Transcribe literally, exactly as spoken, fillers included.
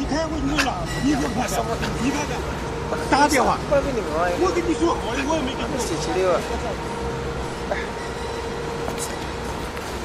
你开过去问了，你给我看看，你看看，打电话，我跟你说好的，我也没跟你说。